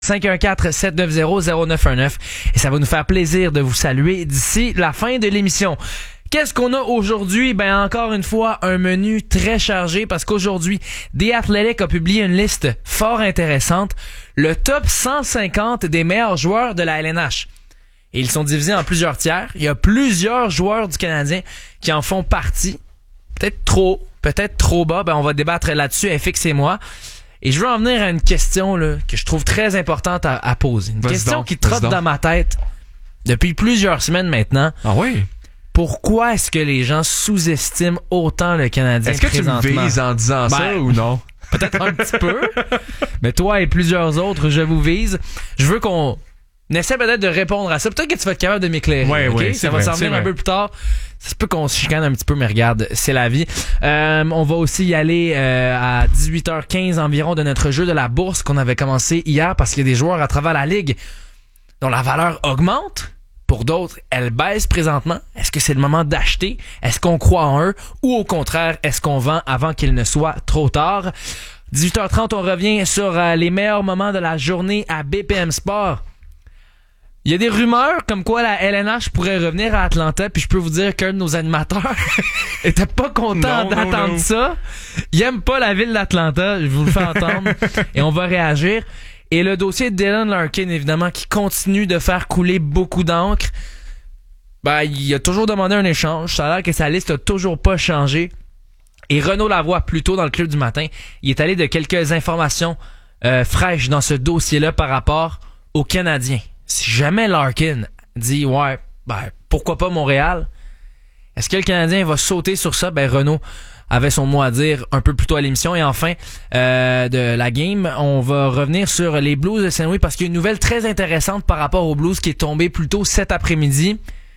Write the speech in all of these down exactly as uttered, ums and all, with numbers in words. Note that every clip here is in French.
cinq un quatre, sept neuf zéro, zéro neuf un neuf et ça va nous faire plaisir de vous saluer d'ici la fin de l'émission. Qu'est-ce qu'on a aujourd'hui? Ben encore une fois, un menu très chargé parce qu'aujourd'hui, The Athletic a publié une liste fort intéressante, le top cent cinquante des meilleurs joueurs de la L N H. Et ils sont divisés en plusieurs tiers. Il y a plusieurs joueurs du Canadien qui en font partie. Peut-être trop, peut-être trop bas. Ben on va débattre là-dessus, F X et moi. Et je veux en venir à une question là, que je trouve très importante à, à poser. Une vas-y question donc, qui trotte dans ma tête depuis plusieurs semaines maintenant. Ah oui? Pourquoi est-ce que les gens sous-estiment autant le Canadien Est-ce que tu me présentement? vises en disant Ben, ça ou non? Peut-être un petit peu. Mais toi et plusieurs autres, je vous vise. Je veux qu'on essaie peut-être de répondre à ça. Peut-être que tu vas être capable de m'éclairer. Ouais, okay? ouais, ça c'est va vrai, s'en c'est venir un vrai. peu plus tard. Ça se peut qu'on se chicane un petit peu, mais regarde, c'est la vie. Euh, on va aussi y aller euh, à dix-huit heures quinze environ de notre jeu de la bourse qu'on avait commencé hier parce qu'il y a des joueurs à travers la ligue dont la valeur augmente. Pour d'autres, elle baisse présentement. Est-ce que c'est le moment d'acheter? Est-ce qu'on croit en eux? Ou au contraire, est-ce qu'on vend avant qu'il ne soit trop tard? dix-huit heures trente, on revient sur euh, les meilleurs moments de la journée à B P M Sport. Il y a des rumeurs comme quoi la L N H pourrait revenir à Atlanta, puis je peux vous dire qu'un de nos animateurs était pas content Non, d'entendre non, non. ça. Il aime pas la ville d'Atlanta, je vous le fais entendre, et on va réagir. Et le dossier de Dylan Larkin, évidemment, qui continue de faire couler beaucoup d'encre. Ben, il a toujours demandé un échange. Ça a l'air que sa liste a toujours pas changé. Et Renaud Lavoie, plus tôt dans le club du matin, il est allé de quelques informations euh, fraîches dans ce dossier-là par rapport aux Canadiens. Si jamais Larkin dit « Ouais, ben, pourquoi pas Montréal? » Est-ce que le Canadien va sauter sur ça? Ben, Renaud avait son mot à dire un peu plus tôt à l'émission. Et enfin, euh, de la game, on va revenir sur les Blues de Saint-Louis parce qu'il y a une nouvelle très intéressante par rapport aux Blues qui est tombée plus tôt cet après-midi.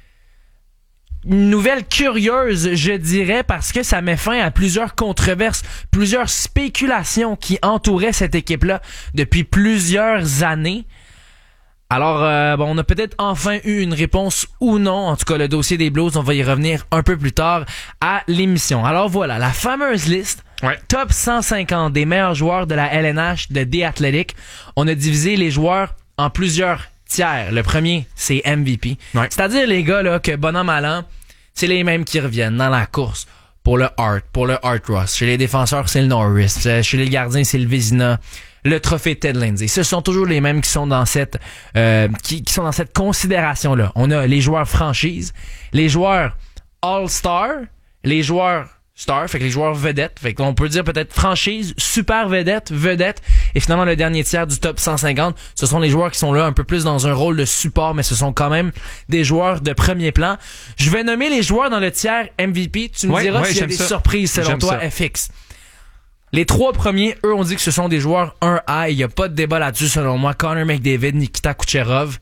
Une nouvelle curieuse, je dirais, parce que ça met fin à plusieurs controverses, plusieurs spéculations qui entouraient cette équipe-là depuis plusieurs années. Alors, euh, bon, on a peut-être enfin eu une réponse ou non. En tout cas, le dossier des Blues, on va y revenir un peu plus tard à l'émission. Alors voilà, la fameuse liste, Ouais. top cent cinquante des meilleurs joueurs de la L N H de The Athletic. On a divisé les joueurs en plusieurs tiers. Le premier, c'est M V P. Ouais. C'est-à-dire les gars là que, bon an, mal an, c'est les mêmes qui reviennent dans la course pour le Hart, pour le Hart Ross. Chez les défenseurs, c'est le Norris. Chez les gardiens, c'est le Vézina. Le trophée Ted Lindsay. Ce sont toujours les mêmes qui sont dans cette euh, qui, qui sont dans cette considération-là. On a les joueurs franchise, les joueurs All-Star, les joueurs Star, fait que les joueurs vedettes. Fait qu'on peut dire peut-être franchise, super vedette, vedette. Et finalement, le dernier tiers du top cent cinquante, ce sont les joueurs qui sont là un peu plus dans un rôle de support, mais ce sont quand même des joueurs de premier plan. Je vais nommer les joueurs dans le tiers M V P. Tu me Ouais, diras ouais, s'il y a j'aime des ça. surprises selon J'aime toi, ça. F X. Les trois premiers, eux, on dit que ce sont des joueurs un A. Il n'y a pas de débat là-dessus, selon moi. Connor McDavid, Nikita Kucherov.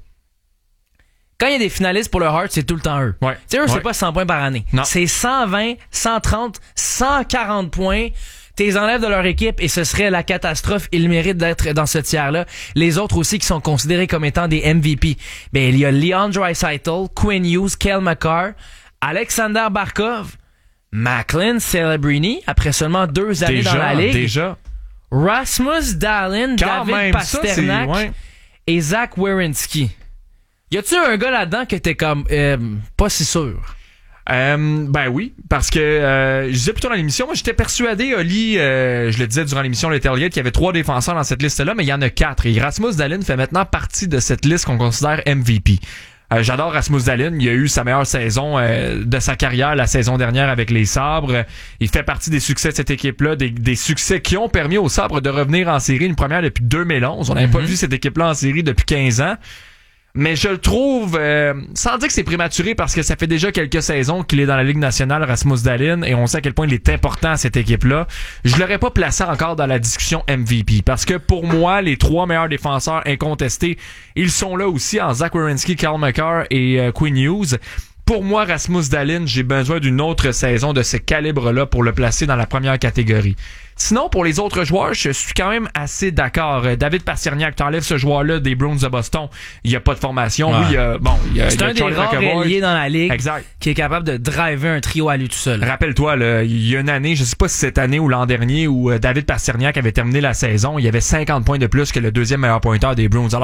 Quand il y a des finalistes pour le Hart, c'est tout le temps eux. Ouais. Tu sais, eux, Ouais. c'est pas cent points par année. Non. C'est cent vingt, cent trente, cent quarante points. T'es enlèves de leur équipe et ce serait la catastrophe. Ils méritent d'être dans ce tiers-là. Les autres aussi qui sont considérés comme étant des M V P. Ben, il y a Leon Draisaitl, Quinn Hughes, Cale Makar, Alexander Barkov, Macklin Celebrini, après seulement deux années Déjà, dans la Ligue. déjà. Rasmus Dahlin, Quand David même, ça, c'est... Pasternak Ouais. et Zach Werenski. Y a-tu un gars là-dedans que t'es comme euh, pas si sûr? Euh, ben oui, parce que euh, je disais plutôt dans l'émission, moi j'étais persuadé, Oli, euh, je le disais durant l'émission le Tailgate, qu'il y avait trois défenseurs dans cette liste-là, mais il y en a quatre. Et Rasmus Dahlin fait maintenant partie de cette liste qu'on considère M V P. Euh, j'adore Rasmus Dahlin, il a eu sa meilleure saison euh, de sa carrière la saison dernière avec les Sabres. Il fait partie des succès de cette équipe-là, des, des succès qui ont permis aux Sabres de revenir en série, une première depuis deux mille onze. On n'avait Mm-hmm. pas vu cette équipe-là en série depuis quinze ans. Mais je le trouve, euh, sans dire que c'est prématuré, parce que ça fait déjà quelques saisons qu'il est dans la Ligue nationale, Rasmus Dahlin, et on sait à quel point il est important à cette équipe-là. Je l'aurais pas placé encore dans la discussion M V P, parce que pour moi, les trois meilleurs défenseurs incontestés, ils sont là aussi en Zach Werenski, Cale Makar et euh, Quinn Hughes. pour moi, Rasmus Dahlin, j'ai besoin d'une autre saison de ce calibre-là pour le placer dans la première catégorie. Sinon, pour les autres joueurs, je suis quand même assez d'accord. David Pastrňák, tu enlèves ce joueur-là des Bruins de Boston, il n'y a pas de formation. Ouais. Oui, il y a, bon, il y a, c'est il y a un des Charlie rares McAvoy. ailiers dans la ligue Exact. qui est capable de driver un trio à lui tout seul. Rappelle-toi, là, il y a une année, je sais pas si cette année ou l'an dernier, où David Pastrňák avait terminé la saison, il y avait cinquante points de plus que le deuxième meilleur pointeur des Bruins. Alors,